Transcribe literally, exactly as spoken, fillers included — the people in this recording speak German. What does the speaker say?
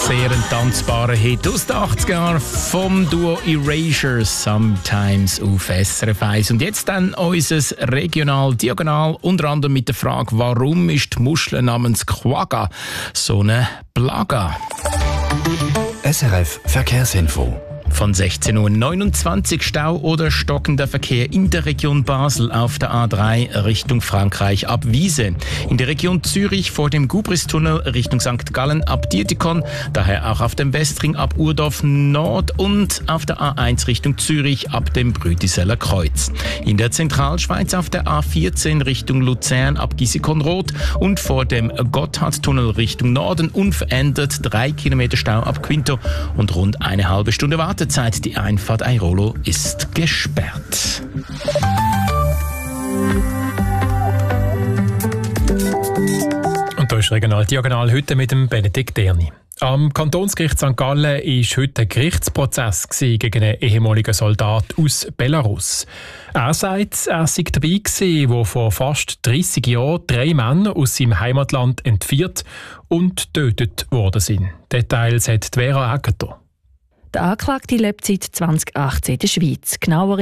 Sehr ein tanzbarer Hit aus den achtziger Jahren vom Duo Erasure, Sometimes auf S R F eins. Und jetzt dann unser Regional Diagonal, unter anderem mit der Frage, warum ist die Muschel namens Quagga so eine Plaga? S R F Verkehrsinfo. Von sechzehn Uhr neunundzwanzig Stau oder stockender Verkehr in der Region Basel auf der A drei Richtung Frankreich ab Wiese. In der Region Zürich vor dem Gubristunnel Richtung Sankt Gallen ab Dietikon, daher auch auf dem Westring ab Urdorf Nord und auf der A eins Richtung Zürich ab dem Brütiseller Kreuz. In der Zentralschweiz auf der A vierzehn Richtung Luzern ab Gisikon-Roth und vor dem Gotthardtunnel Richtung Norden unverändert drei Kilometer Stau ab Quinto und rund eine halbe Stunde Wartezeit. Die Einfahrt Airolo ist gesperrt. Und da ist Regional Diagonal heute mit dem Benedikt Derni. Am Kantonsgericht Sankt Gallen war heute ein Gerichtsprozess gegen einen ehemaligen Soldat aus Belarus. Er sagt, er sei dabei gewesen, wo vor fast dreissig Jahren drei Männer aus seinem Heimatland entführt und getötet worden sind. Details hat Vera Egger. Der Anklagte lebt seit zwanzig achtzehn in der Schweiz, genauer